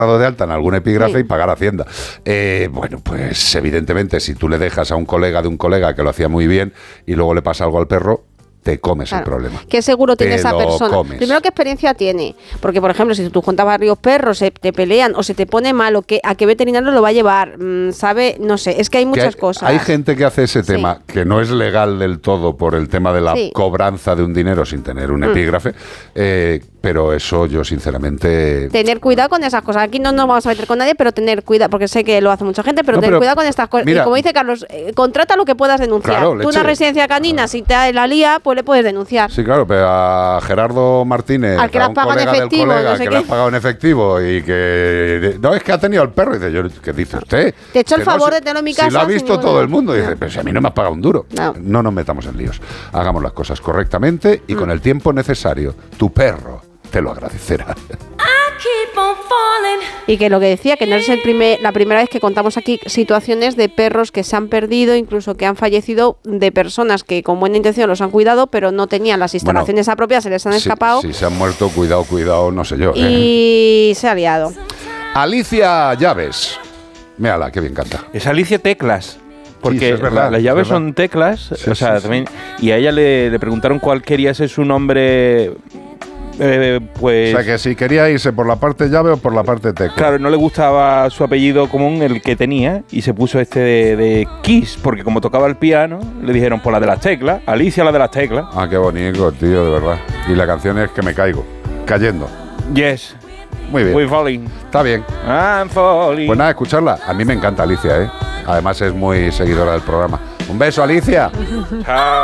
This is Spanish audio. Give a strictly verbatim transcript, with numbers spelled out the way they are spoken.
de alta en algún epígrafe Sí. y pagar Hacienda. Eh, bueno, pues evidentemente si tú le dejas a un colega de un colega que lo hacía muy bien y luego le pasa algo al perro, te comes Claro. el problema. ¿Qué seguro tiene Te esa lo persona? comes. Primero, ¿qué experiencia tiene? Porque, por ejemplo, si tú juntas varios perros, se te pelean o se te pone mal, o que, ¿a qué veterinario lo va a llevar? Mm, ¿Sabe? No sé, es que hay Que muchas hay, cosas. hay gente que hace ese Sí. tema, que no es legal del todo por el tema de la Sí. cobranza de un dinero sin tener un Mm. epígrafe, eh, pero eso yo sinceramente... Tener cuidado con esas cosas. Aquí no nos vamos a meter con nadie, pero tener cuidado, porque sé que lo hace mucha gente, pero No, tener pero, cuidado con estas cosas. mira, y como dice Carlos, eh, contrata lo que puedas denunciar. Claro, Tú leche. una residencia canina, si te la lía, pues le puedes denunciar. Sí, claro, pero a Gerardo Martínez, Al que le a has un pagado en colega del efectivo, colega no sé que qué. le has pagado en efectivo y que... No, es que ha tenido al perro. Y dice, yo, ¿qué dice usted? Te he hecho el Que no favor sé- de tenerlo en mi Si casa lo ha sin visto ningún- todo el mundo. Y No. dice, pero si a mí no me has pagado un duro. No. No nos metamos en líos. Hagamos las cosas correctamente y Mm. con el tiempo necesario. Tu perro te lo agradecerá. Y que lo que decía, que no es el primer, la primera vez que contamos aquí situaciones de perros que se han perdido, incluso que han fallecido, de personas que con buena intención los han cuidado, pero no tenían las instalaciones apropiadas, se les han Si- escapado Si, se han muerto, cuidado, cuidado, no sé yo. ¿eh? y se ha liado. Alicia Llaves. Mírala, qué bien canta. Es Alicia Teclas. Porque Sí, sí, es verdad, la- las es llaves verdad. son teclas, Sí, o sea, sí, sí. también, y a ella le, le preguntaron cuál quería ser su nombre, eh, pues... O sea, que si quería irse por la parte llave o por la parte tecla. Claro, no le gustaba su apellido común, el que tenía, y se puso este de, de Kiss, porque como tocaba el piano, le dijeron por la de las teclas, Alicia la de las teclas. Ah, qué bonito, tío, de verdad. Y la canción es Que me caigo. Cayendo. Yes, Muy bien. we're falling, Está bien. I'm falling. Pues nada, escucharla. A mí me encanta Alicia, ¿eh? Además es muy seguidora del programa. Un beso, Alicia. Chao.